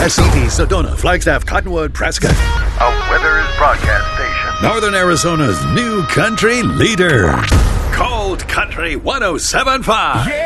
Essex, Sedona, Flagstaff, Cottonwood, Prescott. A Withers broadcast station. Northern Arizona's new country leader. Cold Country 107.5.